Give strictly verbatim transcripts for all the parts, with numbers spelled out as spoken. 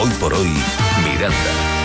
Hoy por hoy, Miranda.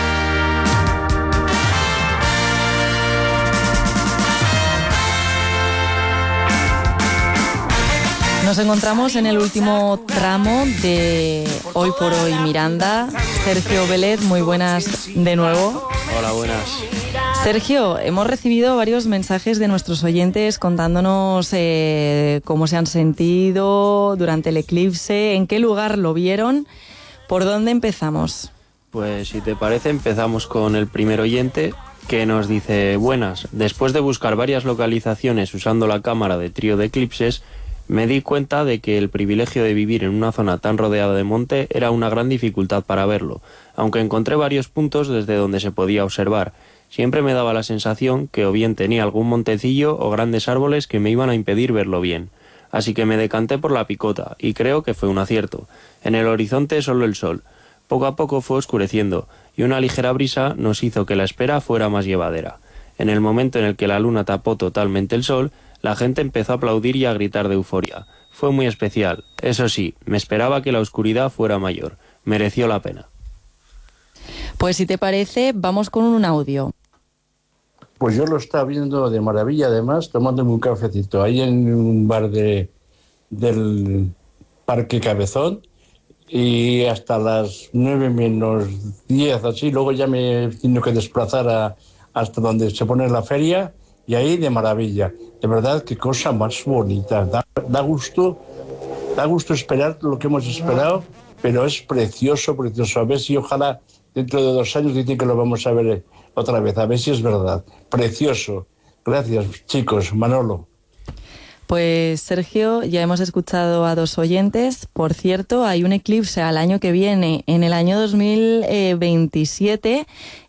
Nos encontramos en el último tramo de Hoy por Hoy Miranda. Sergio Vélez, muy buenas de nuevo. Hola, buenas. Sergio, hemos recibido varios mensajes de nuestros oyentes contándonos eh, cómo se han sentido durante el eclipse, en qué lugar lo vieron. ¿Por dónde empezamos? Pues si te parece, empezamos con el primer oyente, que nos dice: buenas, después de buscar varias localizaciones usando la cámara de trío de eclipses, me di cuenta de que el privilegio de vivir en una zona tan rodeada de monte era una gran dificultad para verlo, aunque encontré varios puntos desde donde se podía observar. Siempre me daba la sensación que o bien tenía algún montecillo o grandes árboles que me iban a impedir verlo bien. Así que me decanté por la picota, y creo que fue un acierto. En el horizonte solo el sol. Poco a poco fue oscureciendo, y una ligera brisa nos hizo que la espera fuera más llevadera. En el momento en el que la luna tapó totalmente el sol, la gente empezó a aplaudir y a gritar de euforia. Fue muy especial. Eso sí, me esperaba que la oscuridad fuera mayor. Mereció la pena. Pues si te parece, vamos con un audio. Pues yo lo estaba viendo de maravilla, además, tomándome un cafecito ahí en un bar de, del Parque Cabezón, y hasta las nueve menos diez, así. Luego ya me he tenido que desplazar a, hasta donde se pone la feria, y ahí de maravilla. De verdad, qué cosa más bonita. Da, da gusto, da gusto esperar lo que hemos esperado, pero es precioso, precioso. A ver si ojalá dentro de dos años dicen que lo vamos a ver otra vez, a ver si es verdad. Precioso. Gracias, chicos. Manolo. Pues Sergio, ya hemos escuchado a dos oyentes. Por cierto, hay un eclipse al año que viene, en el año dos mil veintisiete,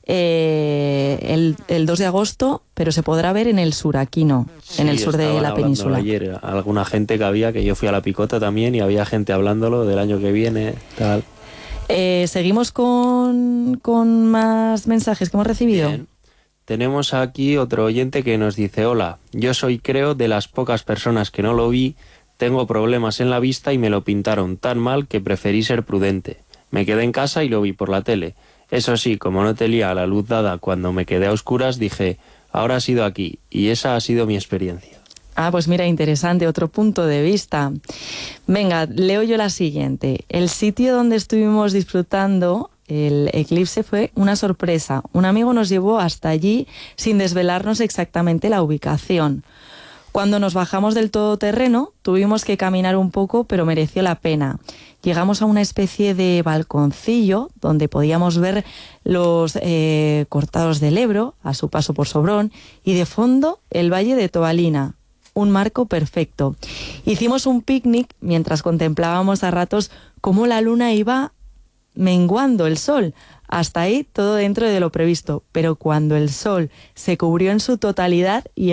eh, el, el dos de agosto, pero se podrá ver en el Suraquino, Sí, en el sur de la península. Ayer alguna gente que había, que yo fui a la picota también, y había gente hablándolo del año que viene, tal. Eh, Seguimos con, con más mensajes que hemos recibido. Bien. Tenemos aquí otro oyente que nos dice: hola, yo soy, creo, de las pocas personas que no lo vi, tengo problemas en la vista y me lo pintaron tan mal que preferí ser prudente. Me quedé en casa y lo vi por la tele. Eso sí, como no tenía la luz dada cuando me quedé a oscuras, dije, ahora ha sido aquí, y esa ha sido mi experiencia. Ah, pues mira, interesante, otro punto de vista. Venga, leo yo la siguiente. El sitio donde estuvimos disfrutando el eclipse fue una sorpresa. Un amigo nos llevó hasta allí sin desvelarnos exactamente la ubicación. Cuando nos bajamos del todoterreno, tuvimos que caminar un poco, pero mereció la pena. Llegamos a una especie de balconcillo donde podíamos ver los eh, cortados del Ebro a su paso por Sobrón, y de fondo el valle de Tobalina. Un marco perfecto. Hicimos un picnic mientras contemplábamos a ratos cómo la luna iba menguando el sol. Hasta ahí todo dentro de lo previsto, pero cuando el sol se cubrió en su totalidad y